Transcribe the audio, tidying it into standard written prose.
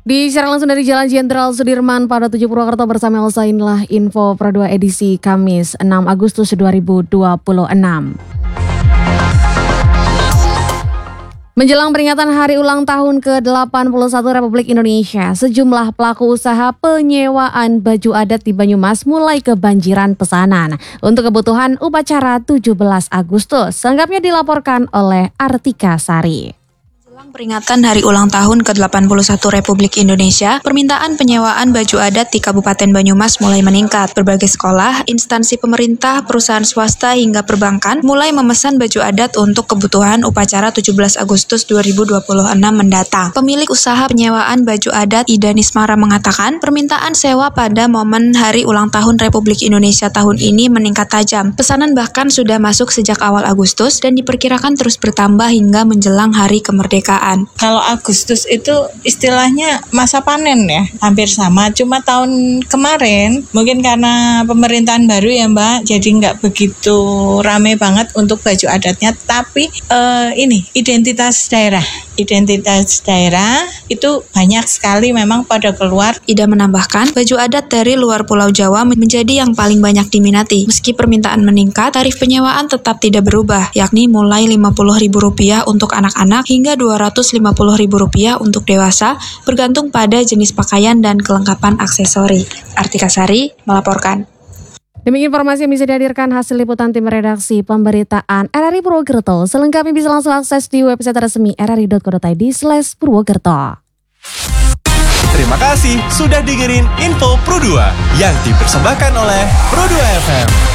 Disiaran langsung dari Jalan Jenderal Sudirman pada 7 Purwokerto bersama Elsa, inilah Info Pro 2 edisi Kamis 6 Agustus 2026. Menjelang peringatan hari ulang tahun ke-81 Republik Indonesia, sejumlah pelaku usaha penyewaan baju adat di Banyumas mulai kebanjiran pesanan untuk kebutuhan upacara 17 Agustus. Selengkapnya dilaporkan oleh Artika Sari. Peringatan Hari Ulang Tahun ke-81 Republik Indonesia, permintaan penyewaan baju adat di Kabupaten Banyumas mulai meningkat. Berbagai sekolah, instansi pemerintah, perusahaan swasta hingga perbankan mulai memesan baju adat untuk kebutuhan upacara 17 Agustus 2026 mendatang. Pemilik usaha penyewaan baju adat Ida Nismara mengatakan, permintaan sewa pada momen Hari Ulang Tahun Republik Indonesia tahun ini meningkat tajam. Pesanan bahkan sudah masuk sejak awal Agustus dan diperkirakan terus bertambah hingga menjelang Hari Kemerdekaan. Kalau Agustus itu istilahnya masa panen ya, hampir sama. Cuma tahun kemarin mungkin karena pemerintahan baru ya Mbak, jadi nggak begitu rame banget untuk baju adatnya. Tapi ini identitas daerah itu banyak sekali memang pada keluar. Ida menambahkan, baju adat dari luar Pulau Jawa menjadi yang paling banyak diminati. Meski permintaan meningkat, tarif penyewaan tetap tidak berubah, yakni mulai Rp50.000 untuk anak-anak hingga Rp250.000 untuk dewasa, bergantung pada jenis pakaian dan kelengkapan aksesori. Artika Sari melaporkan. Demikian informasi yang bisa dihadirkan hasil liputan tim redaksi pemberitaan RRI Purwokerto. Selengkapnya bisa langsung akses di website resmi rri.co.id/Purwokerto. Terima kasih sudah dengerin Info Pro 2 yang dipersembahkan oleh Pro 2 FM.